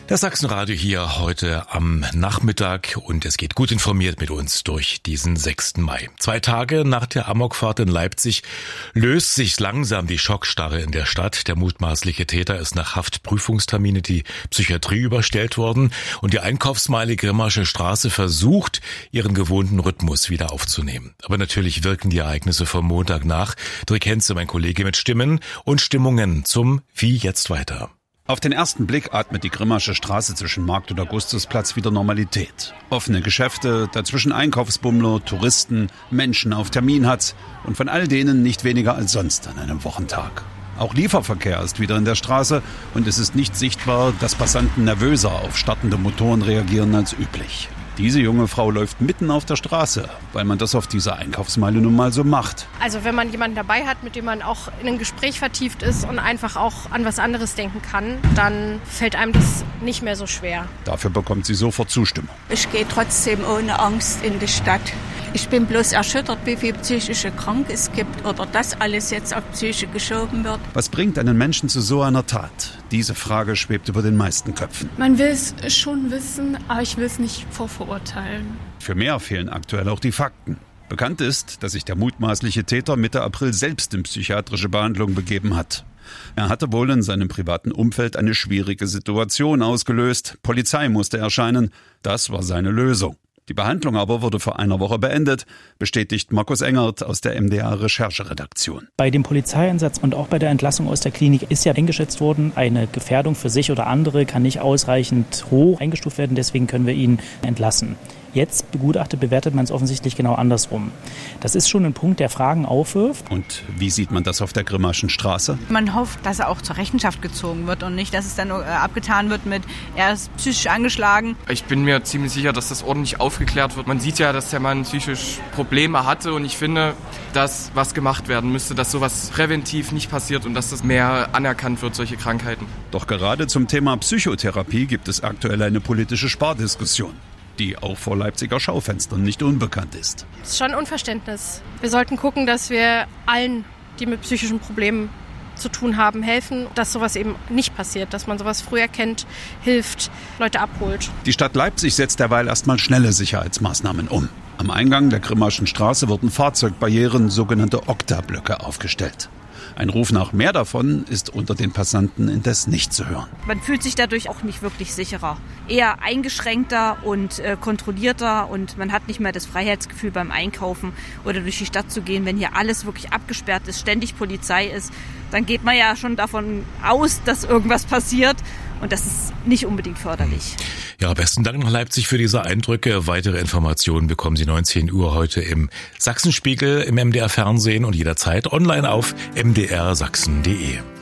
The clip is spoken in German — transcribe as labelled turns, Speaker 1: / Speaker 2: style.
Speaker 1: Das Sachsenradio hier heute am Nachmittag und es geht gut informiert mit uns durch diesen 6. Mai. 2 Tage nach der Amokfahrt in Leipzig löst sich langsam die Schockstarre in der Stadt. Der mutmaßliche Täter ist nach Haftprüfungstermin in die Psychiatrie überstellt worden und die Einkaufsmeile Grimmasche Straße versucht, ihren gewohnten Rhythmus wieder aufzunehmen. Aber natürlich wirken die Ereignisse vom Montag nach. Dirk Henze, mein Kollege, mit Stimmen und Stimmungen zum Wie jetzt weiter.
Speaker 2: Auf den ersten Blick atmet die Grimmasche Straße zwischen Markt- und Augustusplatz wieder Normalität. Offene Geschäfte, dazwischen Einkaufsbummler, Touristen, Menschen auf Termin hat's und von all denen nicht weniger als sonst an einem Wochentag. Auch Lieferverkehr ist wieder in der Straße und es ist nicht sichtbar, dass Passanten nervöser auf startende Motoren reagieren als üblich. Diese junge Frau läuft mitten auf der Straße, weil man das auf dieser Einkaufsmeile nun mal so macht.
Speaker 3: Also wenn man jemanden dabei hat, mit dem man auch in ein Gespräch vertieft ist und einfach auch an was anderes denken kann, dann fällt einem das nicht mehr so schwer.
Speaker 2: Dafür bekommt sie sofort Zustimmung.
Speaker 4: Ich gehe trotzdem ohne Angst in die Stadt. Ich bin bloß erschüttert, wie viele psychische Kranke es gibt oder dass alles jetzt auf Psyche geschoben wird.
Speaker 2: Was bringt einen Menschen zu so einer Tat? Diese Frage schwebt über den meisten Köpfen.
Speaker 5: Man will es schon wissen, aber ich will es nicht vorverurteilen.
Speaker 2: Für mehr fehlen aktuell auch die Fakten. Bekannt ist, dass sich der mutmaßliche Täter Mitte April selbst in psychiatrische Behandlung begeben hat. Er hatte wohl in seinem privaten Umfeld eine schwierige Situation ausgelöst. Polizei musste erscheinen. Das war seine Lösung. Die Behandlung aber wurde vor einer Woche beendet, bestätigt Markus Engert aus der MDR-Rechercheredaktion.
Speaker 6: Bei dem Polizeieinsatz und auch bei der Entlassung aus der Klinik ist ja eingeschätzt worden, eine Gefährdung für sich oder andere kann nicht ausreichend hoch eingestuft werden, deswegen können wir ihn entlassen. Jetzt bewertet man es offensichtlich genau andersrum. Das ist schon ein Punkt, der Fragen aufwirft.
Speaker 2: Und wie sieht man das auf der Grimmaschen Straße?
Speaker 7: Man hofft, dass er auch zur Rechenschaft gezogen wird und nicht, dass es dann abgetan wird mit, er ist psychisch angeschlagen.
Speaker 8: Ich bin mir ziemlich sicher, dass das ordentlich aufgeklärt wird. Man sieht ja, dass der Mann psychisch Probleme hatte und ich finde, dass was gemacht werden müsste, dass sowas präventiv nicht passiert und dass das mehr anerkannt wird, solche Krankheiten.
Speaker 2: Doch gerade zum Thema Psychotherapie gibt es aktuell eine politische Spardiskussion, die auch vor Leipziger Schaufenstern nicht unbekannt ist.
Speaker 3: Das ist schon ein Unverständnis. Wir sollten gucken, dass wir allen, die mit psychischen Problemen zu tun haben, helfen, dass sowas eben nicht passiert, dass man sowas früh erkennt, hilft, Leute abholt.
Speaker 2: Die Stadt Leipzig setzt derweil erstmal schnelle Sicherheitsmaßnahmen um. Am Eingang der Grimmaschen Straße wurden Fahrzeugbarrieren, sogenannte Oktablöcke, aufgestellt. Ein Ruf nach mehr davon ist unter den Passanten indes nicht zu hören.
Speaker 7: Man fühlt sich dadurch auch nicht wirklich sicherer. Eher eingeschränkter und kontrollierter und man hat nicht mehr das Freiheitsgefühl beim Einkaufen oder durch die Stadt zu gehen. Wenn hier alles wirklich abgesperrt ist, ständig Polizei ist, dann geht man ja schon davon aus, dass irgendwas passiert. Und das ist nicht unbedingt förderlich.
Speaker 1: Ja, besten Dank nach Leipzig für diese Eindrücke. Weitere Informationen bekommen Sie 19 Uhr heute im Sachsenspiegel, im MDR Fernsehen und jederzeit online auf mdrsachsen.de.